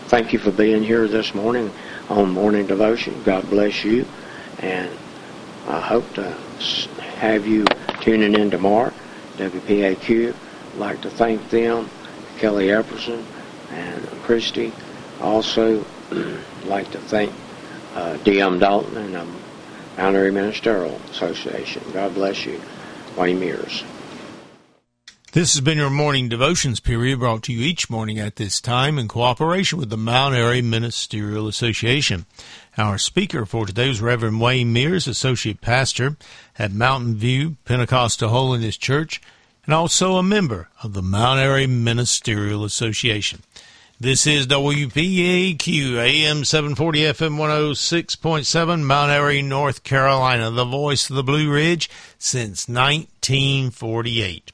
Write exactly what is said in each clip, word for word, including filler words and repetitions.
thank you for being here this morning on Morning Devotion. God bless you, and I hope to have you tuning in tomorrow. W P A Q, I'd like to thank them, Kelly Epperson and Christy. Also, I'd like to thank uh, D M Dalton and the Mount Airy Ministerial Association. God bless you. Wayne Mears. This has been your morning devotions period, brought to you each morning at this time in cooperation with the Mount Airy Ministerial Association. Our speaker for today was Reverend Wayne Mears, Associate Pastor at Mountain View Pentecostal Holiness Church, and also a member of the Mount Airy Ministerial Association. This is W P A Q, A M seven forty, F M one oh six point seven, Mount Airy, North Carolina, the voice of the Blue Ridge since nineteen forty-eight.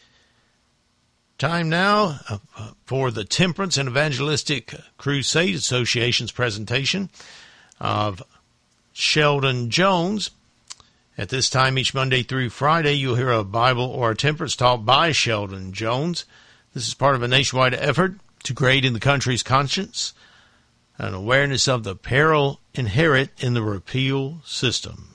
Time now for the Temperance and Evangelistic Crusade Association's presentation of Sheldon Jones. At this time, each Monday through Friday, you'll hear a Bible or a temperance talk by Sheldon Jones. This is part of a nationwide effort to create in the country's conscience an awareness of the peril inherent in the repeal system.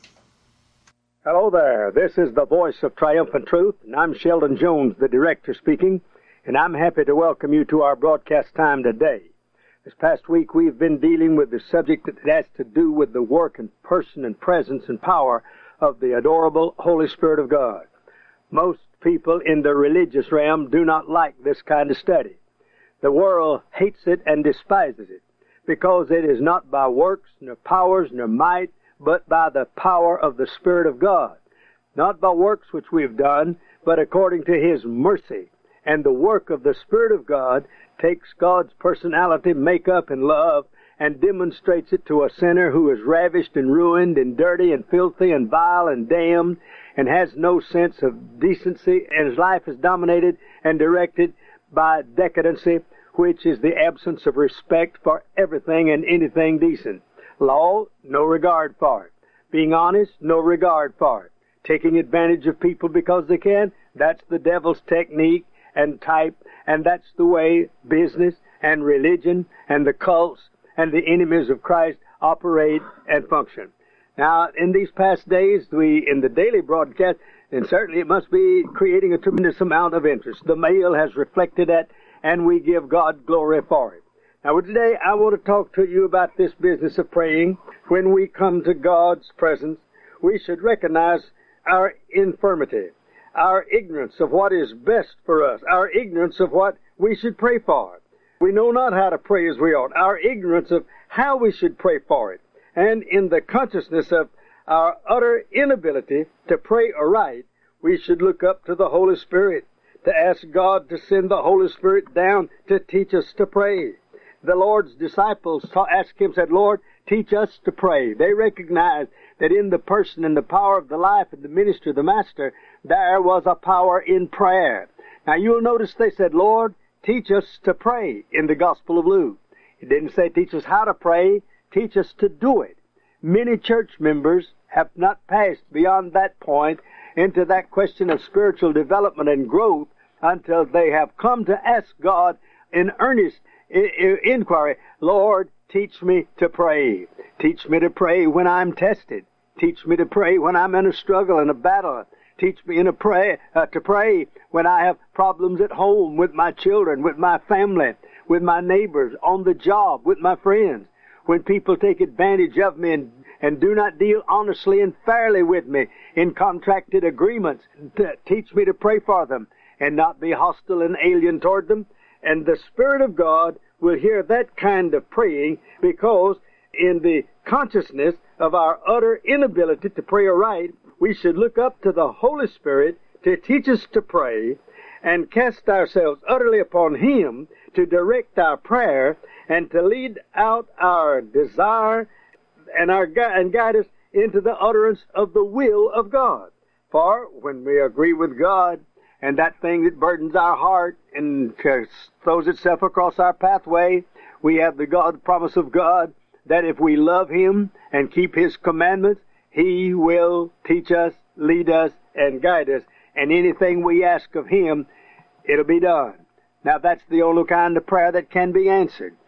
Hello there. This is the voice of triumphant truth, and I'm Sheldon Jones, the director, speaking. And I'm happy to welcome you to our broadcast time today. This past week we've been dealing with the subject that has to do with the work and person and presence and power of the adorable Holy Spirit of God. Most people in the religious realm do not like this kind of study. The world hates it and despises it because it is not by works, nor powers, nor might, but by the power of the Spirit of God. Not by works which we've done, but according to His mercy. And the work of the Spirit of God takes God's personality, makeup, and love and demonstrates it to a sinner who is ravished and ruined and dirty and filthy and vile and damned and has no sense of decency, and his life is dominated and directed by decadency, which is the absence of respect for everything and anything decent. Law, no regard for it. Being honest, no regard for it. Taking advantage of people because they can, that's the devil's technique and type, and that's the way business and religion and the cults and the enemies of Christ operate and function. Now, in these past days, we, in the daily broadcast, and certainly it must be creating a tremendous amount of interest. The mail has reflected that, and we give God glory for it. Now, today I want to talk to you about this business of praying. When we come to God's presence, we should recognize our infirmity, our ignorance of what is best for us, our ignorance of what we should pray for. We know not how to pray as we ought, our ignorance of how we should pray for it. And in the consciousness of our utter inability to pray aright, we should look up to the Holy Spirit, to ask God to send the Holy Spirit down to teach us to pray. The Lord's disciples asked Him, said, Lord, teach us to pray. They recognized that in the person and the power of the life and the ministry of the Master, there was a power in prayer. Now you'll notice they said, Lord, teach us to pray in the Gospel of Luke. It didn't say teach us how to pray, teach us to do it. Many church members have not passed beyond that point into that question of spiritual development and growth until they have come to ask God in earnest inquiry, Lord, teach me to pray. Teach me to pray when I'm tested. Teach me to pray when I'm in a struggle and a battle. Teach me in a pray, uh, to pray when I have problems at home with my children, with my family, with my neighbors, on the job, with my friends. When people take advantage of me and, and do not deal honestly and fairly with me in contracted agreements, to teach me to pray for them and not be hostile and alien toward them. And the Spirit of God will hear that kind of praying, because in the consciousness of our utter inability to pray aright, we should look up to the Holy Spirit to teach us to pray and cast ourselves utterly upon Him to direct our prayer and to lead out our desire and, our, and guide us into the utterance of the will of God. For when we agree with God, and that thing that burdens our heart and throws itself across our pathway, we have the God promise of God that if we love Him and keep His commandments, He will teach us, lead us, and guide us. And anything we ask of Him, it'll be done. Now that's the only kind of prayer that can be answered.